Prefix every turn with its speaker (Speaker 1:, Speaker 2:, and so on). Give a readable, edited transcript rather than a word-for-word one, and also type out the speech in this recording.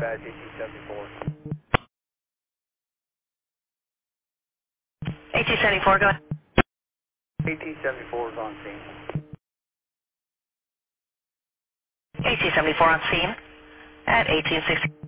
Speaker 1: dispatch 1874.
Speaker 2: 1874, go ahead.
Speaker 1: 1874 is on scene.
Speaker 2: 1874 on scene at 1860.